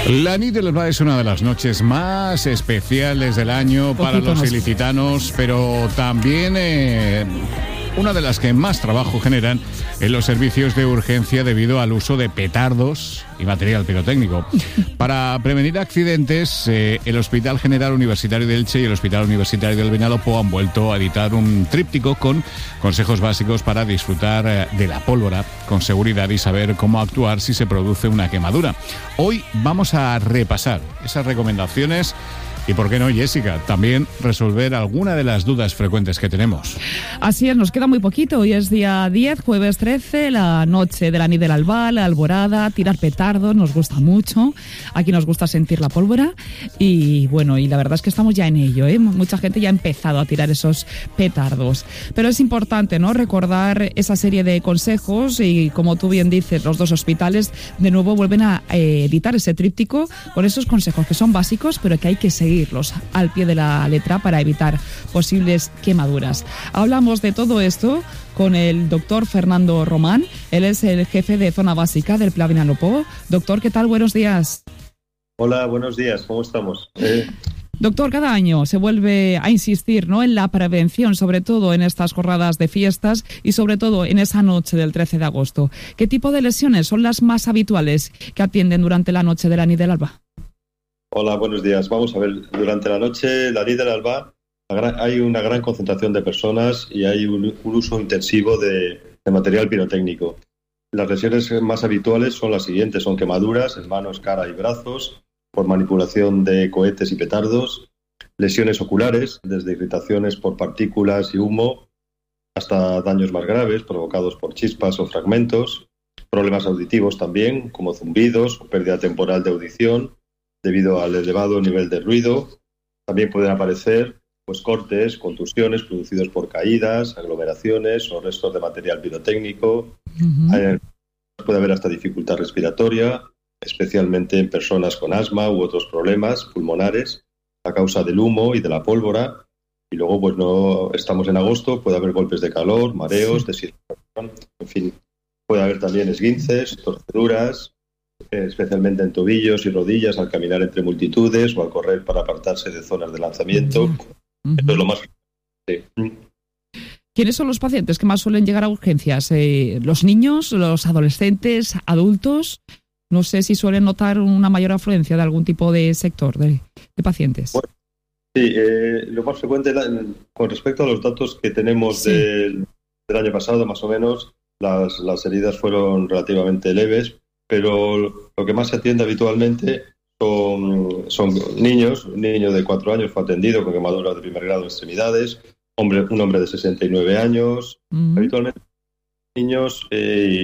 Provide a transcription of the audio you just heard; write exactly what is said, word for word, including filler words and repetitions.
La nit del Alba es una de las noches más especiales del año para los ilicitanos, pero también eh, una de las que más trabajo generan en los servicios de urgencia debido al uso de petardos y material pirotécnico. Para prevenir accidentes, eh, el Hospital General Universitario de Elche y el Hospital Universitario del Vinalopó han vuelto a editar un tríptico con consejos básicos para disfrutar eh, de la pólvora con seguridad y saber cómo actuar si se produce una quemadura. Hoy vamos a repasar esas recomendaciones y, ¿por qué no, Jessica? También resolver alguna de las dudas frecuentes que tenemos. Así es, nos queda muy poquito. Hoy es día diez, jueves trece, la noche de la nit del Alba, la alborada, tirar petardos, nos gusta mucho. Aquí nos gusta sentir la pólvora y, bueno, y la verdad es que estamos ya en ello, ¿eh? Mucha gente ya ha empezado a tirar esos petardos. Pero es importante, ¿no?, recordar esa serie de consejos y, como tú bien dices, los dos hospitales de nuevo vuelven a eh, editar ese tríptico con esos consejos que son básicos, pero que hay que seguir al pie de la letra para evitar posibles quemaduras. Hablamos de todo esto con el doctor Fernando Román. Él es el jefe de zona básica del Pla Vinalopó. Doctor, ¿qué tal? Buenos días. Hola, buenos días. ¿Cómo estamos? Eh... Doctor, cada año se vuelve a insistir, ¿no?, en la prevención, sobre todo en estas jornadas de fiestas y sobre todo en esa noche del trece de agosto. ¿Qué tipo de lesiones son las más habituales que atienden durante la noche de la nit del Alba? Hola, buenos días. Vamos a ver, durante la noche, la nit del Alba, hay una gran concentración de personas y hay un, un uso intensivo de, de material pirotécnico. Las lesiones más habituales son las siguientes: son quemaduras en manos, cara y brazos por manipulación de cohetes y petardos, lesiones oculares, desde irritaciones por partículas y humo hasta daños más graves provocados por chispas o fragmentos, problemas auditivos también, como zumbidos o pérdida temporal de audición debido al elevado nivel de ruido. También pueden aparecer pues cortes, contusiones producidos por caídas, aglomeraciones o restos de material pirotécnico. Uh-huh. Hay, puede haber hasta dificultad respiratoria, especialmente en personas con asma u otros problemas pulmonares a causa del humo y de la pólvora. Y luego, pues no estamos en agosto, puede haber golpes de calor, mareos, sí. deshidratación, en fin. Puede haber también esguinces, torceduras, especialmente en tobillos y rodillas al caminar entre multitudes o al correr para apartarse de zonas de lanzamiento. Uh-huh. Esto es lo más... Sí. ¿Quiénes son los pacientes que más suelen llegar a urgencias? Eh, ¿Los niños, los adolescentes, adultos? No sé si suelen notar una mayor afluencia de algún tipo de sector de, de pacientes. Bueno, sí, eh, lo más frecuente, con respecto a los datos que tenemos sí. del, del año pasado, más o menos, las, las heridas fueron relativamente leves, pero lo que más se atiende habitualmente son, son niños. Un niño de cuatro años fue atendido con quemaduras de primer grado en extremidades, hombre, un hombre de sesenta y nueve años, uh-huh. habitualmente niños eh,